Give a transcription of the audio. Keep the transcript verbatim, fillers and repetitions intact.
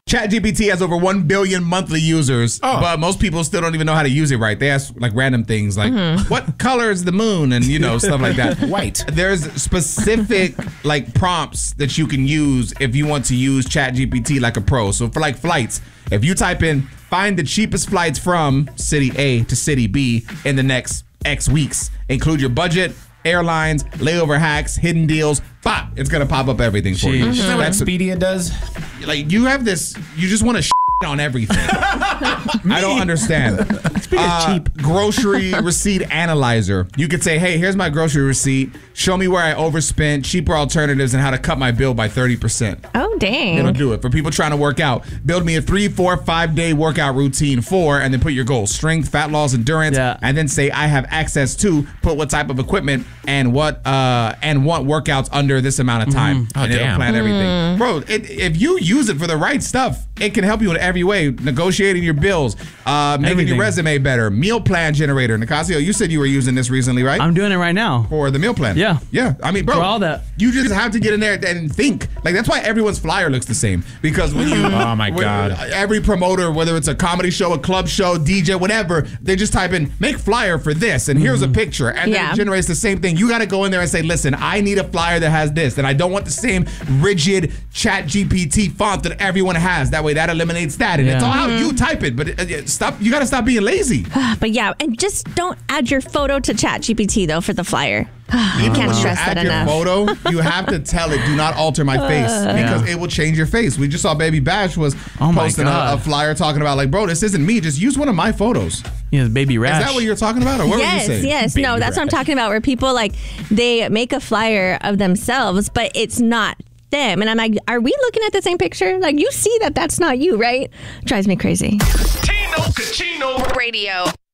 ChatGPT has over one billion monthly users, oh. but most people still don't even know how to use it right. They ask like random things like, mm-hmm. what color is the moon? And, you know, stuff like that. White. There's specific like prompts that you can use if you want to use ChatGPT like a pro. So for like flights, if you type in, find the cheapest flights from city A to city B in the next X weeks, include your budget, airlines, layover hacks, hidden deals, pop, it's going to pop up everything for you. Mm-hmm. Isn't that what Expedia does? Like, you have this, you just want to on everything. I don't understand. Uh, cheap. Grocery receipt analyzer. You could say, hey, here's my grocery receipt. Show me where I overspent, cheaper alternatives, and how to cut my bill by thirty percent. Oh, dang. It'll do it. For people trying to work out, build me a three, four, five day workout routine for, and then put your goals, strength, fat loss, endurance, yeah. and then say, I have access to, put what type of equipment and what uh and what workouts under this amount of time. Mm-hmm. Oh, and damn. it'll plan mm. everything. Bro, it, if you use it for the right stuff, it can help you in every way. Negotiating your bills, uh, making everything. Your resume better, meal plan generator. Nicasio, you said you were using this recently, right? I'm doing it right now. For the meal plan. Yeah. Yeah. I mean, bro, for all that. You just have to get in there and think. Like, that's why everyone's flyer looks the same. Because when you... oh, my God. Every promoter, whether it's a comedy show, a club show, D J, whatever, they just type in, make flyer for this, and mm-hmm. here's a picture. And yeah. then it generates the same thing. You got to go in there and say, listen, I need a flyer that has this, and I don't want the same rigid ChatGPT font that everyone has. That way, that eliminates that. And yeah. it's all how you type it. But it, stop. You got to stop being lazy. But yeah, and just don't add your photo to ChatGPT, though, for the flyer. You can't stress that enough. Your photo, you have to tell it, do not alter my face, because yeah. it will change your face. We just saw Baby Bash was oh posting a, a flyer talking about, like, bro, this isn't me. Just use one of my photos. Yeah, Baby Rash. Is that what you're talking about? Or what yes, were you saying? yes. Baby No, that's rash. what I'm talking about, where people, like, they make a flyer of themselves, but it's not them. And I'm like, are we looking at the same picture? Like, you see that that's not you, right? Drives me crazy. Tino Cucino Radio.